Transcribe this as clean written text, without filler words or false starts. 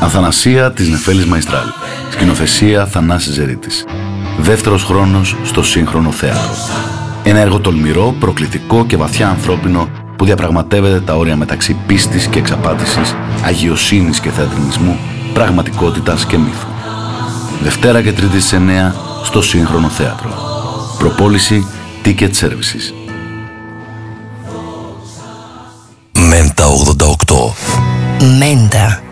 Αθανασία της Νεφέλης Μαϊστράλ. Σκηνοθεσία Θανάσης Ζερίτης. Δεύτερος χρόνος στο σύγχρονο θέατρο. Ένα έργο τολμηρό, προκλητικό και βαθιά ανθρώπινο που διαπραγματεύεται τα όρια μεταξύ πίστης και εξαπάτησης, αγιοσύνης και θεατρινισμού, πραγματικότητας και μύθου. Δευτέρα και Τρίτη στις 9 στο σύγχρονο θέατρο. Προπόληση Ticket Services. Μέντα 88. Μέντα.